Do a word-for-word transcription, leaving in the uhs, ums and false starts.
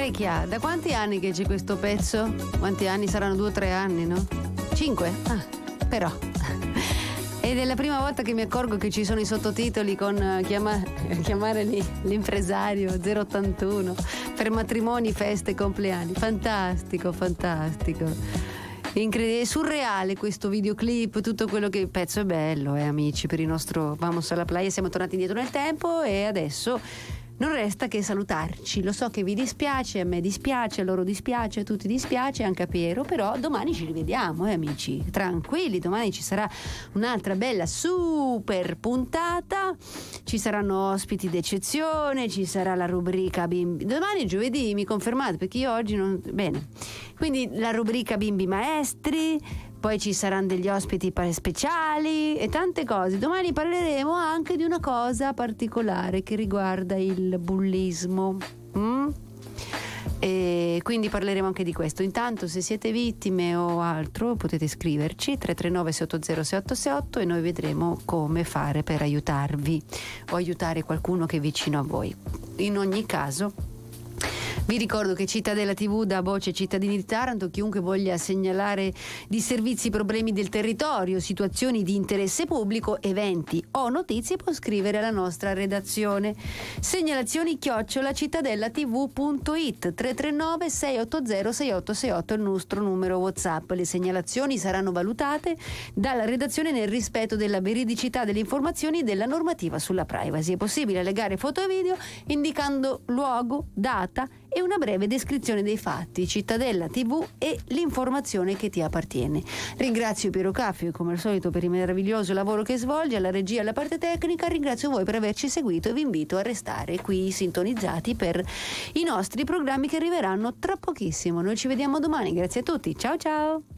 Vecchia, da quanti anni che c'è questo pezzo? Quanti anni? Saranno due o tre anni, no? Cinque? Ah, però. Ed è la prima volta che mi accorgo che ci sono i sottotitoli con uh, chiama- chiamare lì, l'impresario zero ottantuno per matrimoni, feste, compleanni. Fantastico, fantastico. Incredibile, è surreale questo videoclip, tutto quello che il pezzo è bello, eh amici, per il nostro Vamos alla Playa. Siamo tornati indietro nel tempo e adesso non resta che salutarci. Lo so che vi dispiace, a me dispiace, a loro dispiace, a tutti dispiace, anche a Piero, però domani ci rivediamo, eh amici, tranquilli, domani ci sarà un'altra bella super puntata, ci saranno ospiti d'eccezione, ci sarà la rubrica bimbi, domani è giovedì, mi confermate, perché io oggi non... bene, quindi la rubrica bimbi maestri, poi ci saranno degli ospiti speciali e tante cose. Domani parleremo anche di una cosa particolare che riguarda il bullismo. Mm? E quindi parleremo anche di questo. Intanto, se siete vittime o altro, potete scriverci tre tre nove sei otto zero sei otto sei otto e noi vedremo come fare per aiutarvi o aiutare qualcuno che è vicino a voi. In ogni caso, vi ricordo che Cittadella tivù dà voce ai cittadini di Taranto. Chiunque voglia segnalare disservizi, problemi del territorio, situazioni di interesse pubblico, eventi o notizie può scrivere alla nostra redazione. Segnalazioni chiocciola cittadellativù punto it, tre tre nove sei otto zero sei otto sei otto è il nostro numero WhatsApp. Le segnalazioni saranno valutate dalla redazione nel rispetto della veridicità delle informazioni e della normativa sulla privacy. È possibile legare foto e video indicando luogo, data e una breve descrizione dei fatti. Cittadella tivù e l'informazione che ti appartiene. Ringrazio Piero Caffio come al solito per il meraviglioso lavoro che svolge, alla regia e alla parte tecnica. Ringrazio voi per averci seguito e vi invito a restare qui sintonizzati per i nostri programmi che arriveranno tra pochissimo. Noi ci vediamo domani, grazie a tutti, ciao ciao.